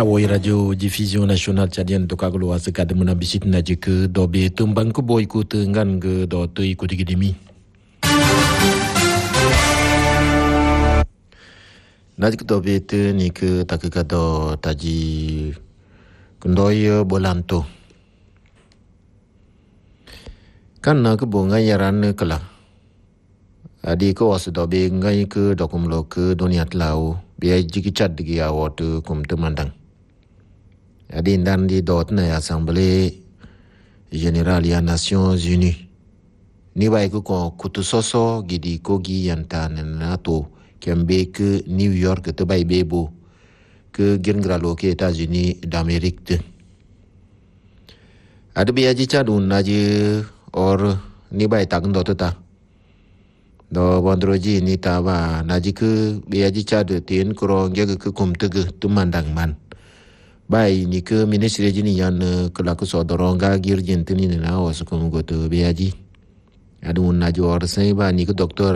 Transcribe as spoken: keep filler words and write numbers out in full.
Awoi Radio Diffusion Nationale Tchadienne to kaglo asaka de mona bisit na jike dobe tumbang ko boy ko tengan ge do to ikuti gidimi. Najik dobe te ni ke takaka do taji kundoy bolanto. Kan na ke bonga yaran kala. Adi ko was dobe ngai ke dokum lo ke doniat lau biya jiki chat digi awot kum temandang. Adi ndan di dot na Assemblée Générale ya Nations Unies. Ni bai ko kutu soso gidi kogi yanta NATO kembe ke New York te bai bebo ke gengralo ke États-Unis d'Amérique te. Adi biya ji chadun naji or ni bai tak ndot ta. Do bondroji ni tawa naji ke biya ji chad tien kro ngeg ke kum te ge tumandang man. Bai ni ke ministri jini yan kala ku sodoronga girjin tini na was ko ngoto biya ji. Adu naji or sai ba ni ke doktor